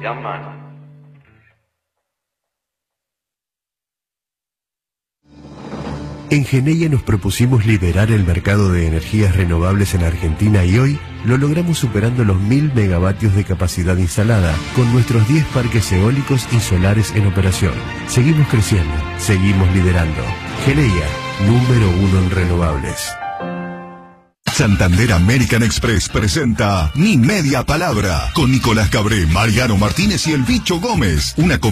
En Geneia nos propusimos liderar el mercado de energías renovables en Argentina y hoy lo logramos superando los 1000 megavatios de capacidad instalada con nuestros 10 parques eólicos y solares en operación. Seguimos creciendo, seguimos liderando. Geneia, número 1 en renovables. Santander American Express presenta Mi Media Palabra con Nicolás Cabré, Mariano Martínez y el Bicho Gómez. Una